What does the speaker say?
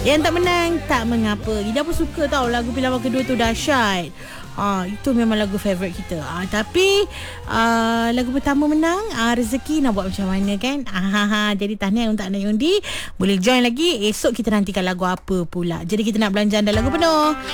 Yang tak menang tak mengapa. Ida pun suka tau lagu pilihan kedua tu, dahsyat. Itu memang lagu favourite kita. Tapi lagu pertama menang, rezeki nak buat macam mana kan. Jadi tahniah untuk anak Yundi. Boleh join lagi. Esok kita nantikan lagu apa pula. Jadi kita nak belanja anda lagu penuh.